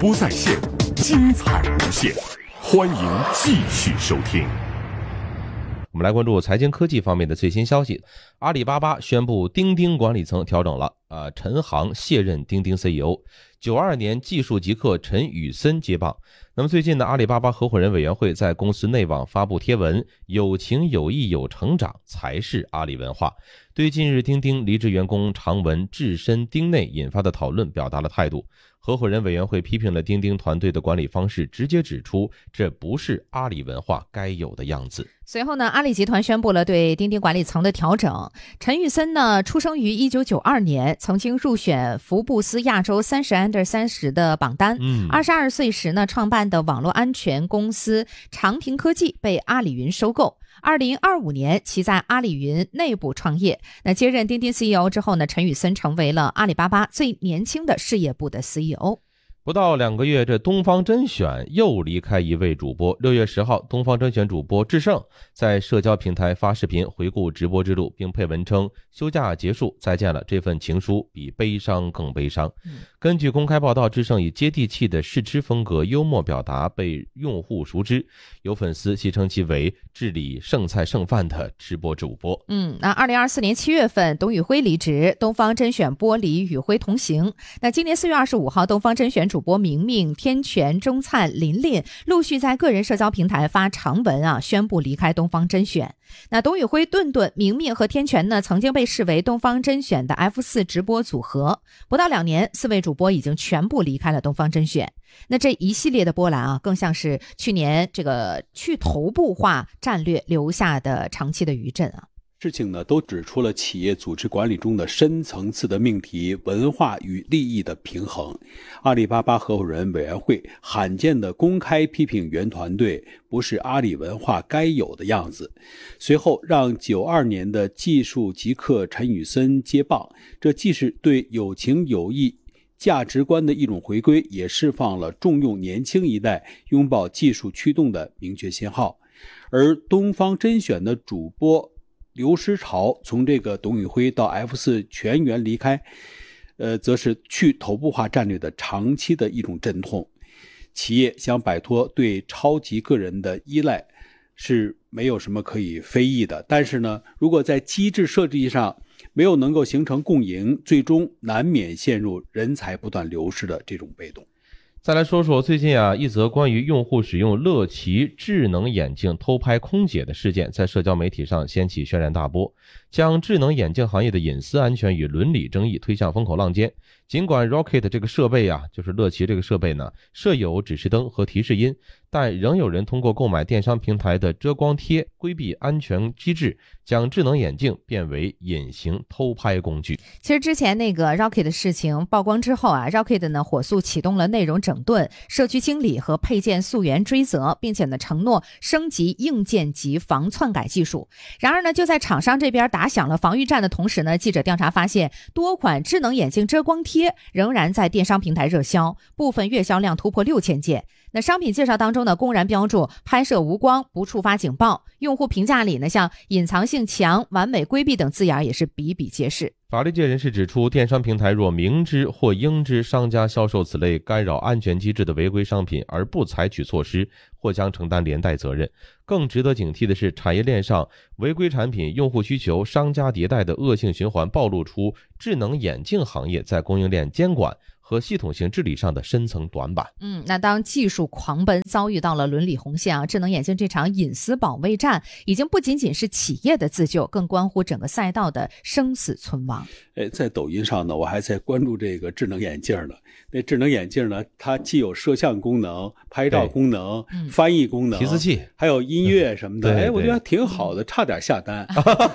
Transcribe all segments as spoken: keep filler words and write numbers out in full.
播在线，精彩无限，欢迎继续收听。 我们来关注财经科技方面的最新消息。阿里巴巴宣布钉钉管理层调整了，呃，陈航卸任钉钉 C E O， 九二年技术极客陈宇森接棒。那么最近呢，阿里巴巴合伙人委员会在公司内网发布贴文，有情有义有成长才是阿里文化，对近日钉钉离职员工长文置身钉内引发的讨论表达了态度。合伙人委员会批评了钉钉团队的管理方式，直接指出这不是阿里文化该有的样子。 随后呢，阿里集团宣布了对钉钉管理层的调整。陈宇森呢，出生于一九九二年，曾经入选福布斯亚洲三十 under 三十的榜单。 嗯， 二十二岁时呢，创办的网络安全公司长平科技被阿里云收购。二零二五年，其在阿里云内部创业。那接任钉钉 C E O 之后呢，陈宇森成为了阿里巴巴最年轻的事业部的 C E O。 不到两个月，这东方甄选又离开一位主播。六月十号，东方甄选主播智胜在社交平台发视频回顾直播之路，并配文称休假结束，再见了，这份情书比悲伤更悲伤。 嗯、 根据公开报道，智胜以接地气的试吃风格幽默表达被用户熟知，有粉丝戏称其为治理剩菜剩饭的直播主播。 嗯，那二零二四年七月份，董宇辉离职，东方甄选剥离宇辉同行。那今年四月二十五号，东方甄选主播明明、天权、钟灿、琳琳陆续在个人社交平台发长文啊，宣布离开东方甄选。那董宇辉、顿顿、明明和天权呢，曾经被视为东方甄选的 F 四 直播组合。不到两年，四位主播已经全部离开了东方甄选。那这一系列的波澜啊，更像是去年这个去头部化战略留下的长期的余震啊。 事情呢，都指出了企业组织管理中的深层次的命题：文化与利益的平衡。阿里巴巴合伙人委员会罕见的公开批评原团队不是阿里文化该有的样子，随后让九二年的技术极客陈宇森接棒，这既是对有情有义价值观的一种回归，也释放了重用年轻一代、拥抱技术驱动的明确信号。而东方甄选的主播流失潮，从这个董宇辉到 F 四 全员离开，呃，则是去头部化战略的长期的一种阵痛。企业想摆脱对超级个人的依赖是没有什么可以非议的，但是呢，如果在机制设计上没有能够形成共赢，最终难免陷入人才不断流失的这种被动。 再来说说最近啊，一则关于用户使用乐奇智能眼镜偷拍空姐的事件，在社交媒体上掀起轩然大波，将智能眼镜行业的隐私安全与伦理争议推向风口浪尖。尽管 Rocket 这个设备啊，就是乐奇这个设备呢，设有指示灯和提示音，但仍有人通过购买电商平台的遮光贴规避安全机制，将智能眼镜变为隐形偷拍工具。 其实之前那个 Rocket 的事情曝光之后啊 ，Rocket 呢火速启动了内容整顿、社区清理和配件溯源追责，并且呢承诺升级硬件及防篡改技术。然而呢，就在厂商这边打响了防御战的同时呢，记者调查发现，多款智能眼镜遮光贴仍然在电商平台热销，部分月销量突破六千件。那商品介绍当中呢，公然标注拍摄无光，不触发警报。用户评价里呢，像隐藏性强、完美规避等字眼也是比比皆是。 法律界人士指出，电商平台若明知或应知商家销售此类干扰安全机制的违规商品而不采取措施，或将承担连带责任。更值得警惕的是，产业链上违规产品、用户需求、商家迭代的恶性循环，暴露出智能眼镜行业在供应链监管和系统性治理上的深层短板。 嗯，那当技术狂奔遭遇到了伦理红线啊，智能眼镜这场隐私保卫战已经不仅仅是企业的自救，更关乎整个赛道的生死存亡。 哎，在抖音上呢，我还在关注这个智能眼镜呢。那智能眼镜呢，它既有摄像功能、拍照功能、翻译功能、 提词器， 还有音乐什么的。 哎， 我觉得挺好的，差点下单。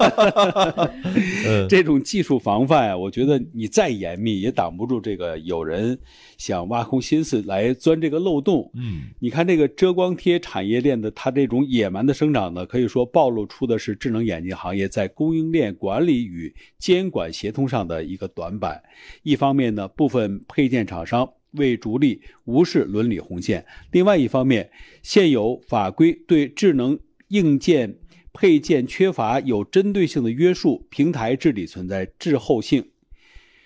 这种技术防范啊，我觉得你再严密也挡不住这个有人想挖空心思来钻这个漏洞。 嗯， 你看这个遮光贴产业链的它这种野蛮的生长呢，可以说暴露出的是智能眼镜行业在供应链管理与监管协同上的一个短板。一方面呢，部分配件厂商为逐利无视伦理红线；另外一方面，现有法规对智能硬件配件缺乏有针对性的约束，平台治理存在滞后性。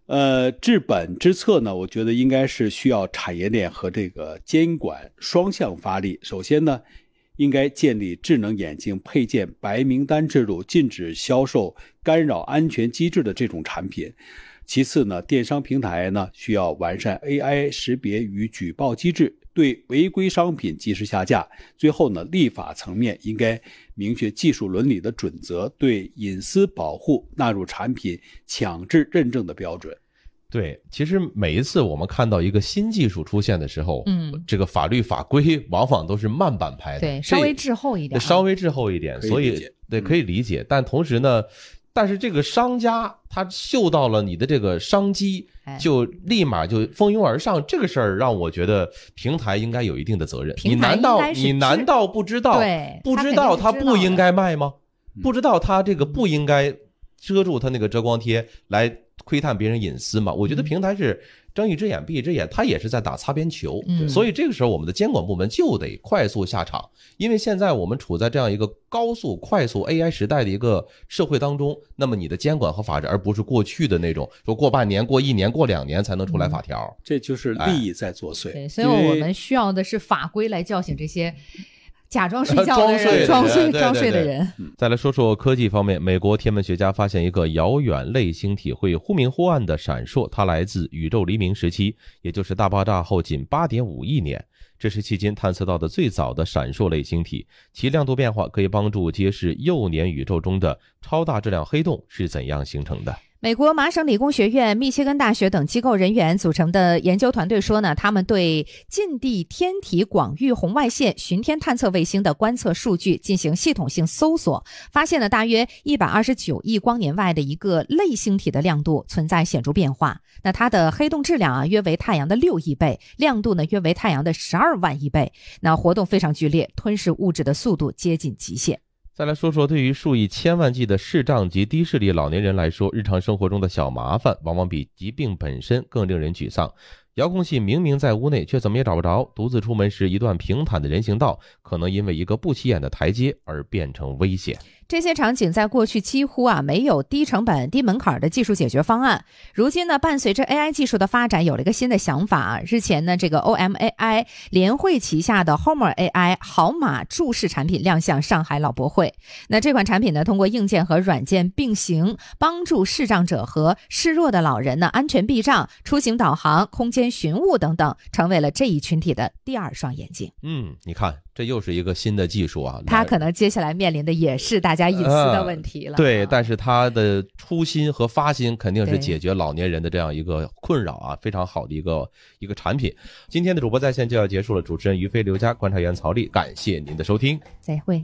呃，治本之策呢，我觉得应该是需要产业链和这个监管双向发力。首先呢，应该建立智能眼镜配件白名单制度，禁止销售干扰安全机制的这种产品。其次呢，电商平台呢需要完善 A I 识别与举报机制，对违规商品及时下架。最后呢，立法层面应该明确技术伦理的准则，对隐私保护纳入产品强制认证的标准。 对，其实每一次我们看到一个新技术出现的时候， 嗯， 这个法律法规往往都是慢半拍的， 对，稍微滞后一点， 稍微滞后一点，所以对可以理解。但同时呢，但是这个商家他嗅到了你的这个商机，就立马就蜂拥而上，这个事儿让我觉得平台应该有一定的责任。你难道你难道不知道？ 对， 不知道他不应该卖吗？不知道他这个不应该遮住他那个遮光贴来窥探别人隐私嘛？我觉得平台是睁一只眼闭一只眼，他也是在打擦边球。 嗯， 所以这个时候我们的监管部门就得快速下场，因为现在我们处在这样一个高速快速 A I 时代的一个社会当中，那么你的监管和法治，而不是过去的那种说过半年、过一年、过两年才能出来法条， 嗯、这就是利益在作祟。 对，所以我们需要的是法规来叫醒这些假装睡觉的人，装睡装睡的人。 再来说说科技方面，美国天文学家发现一个遥远类星体会忽明忽暗的闪烁，它来自宇宙黎明时期，也就是大爆炸后仅 八点五亿年。这是迄今探测到的最早的闪烁类星体，其亮度变化可以帮助揭示幼年宇宙中的超大质量黑洞是怎样形成的。 美国麻省理工学院、密歇根大学等机构人员组成的研究团队说呢，他们对近地天体广域红外线巡天探测卫星的观测数据进行系统性搜索，发现了大约一百二十九亿光年外的一个类星体的亮度存在显著变化。那它的黑洞质量啊约为太阳的六亿倍，亮度呢约为太阳的十二万亿倍，那活动非常剧烈，吞噬物质的速度接近极限。 再来说说对于数以千万计的视障及低视力老年人来说，日常生活中的小麻烦往往比疾病本身更令人沮丧。遥控器明明在屋内，却怎么也找不着，独自出门时一段平坦的人行道可能因为一个不起眼的台阶而变成危险。 这些场景在过去几乎啊没有低成本低门槛的技术解决方案，如今呢伴随着 A I 技术的发展，有了一个新的想法。日前呢这个 O M A I 联汇旗下的 Homer A I 好马注视产品亮相上海老博会。那这款产品呢通过硬件和软件并行，帮助视障者和视弱的老人呢安全避障、出行导航、空间寻物等等，成为了这一群体的第二双眼睛。 嗯，你看这又是一个新的技术啊， 它可能接下来面临的也是大家隐私的问题了。 呃、对，但是它的初心和发心肯定是解决老年人的这样一个困扰啊，非常好的一个一个产品。今天的主播在线就要结束了，主持人于飞、刘佳，观察员曹丽，感谢您的收听， 再会。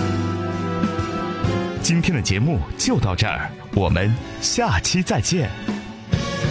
今天的节目就到这儿，我们下期再见。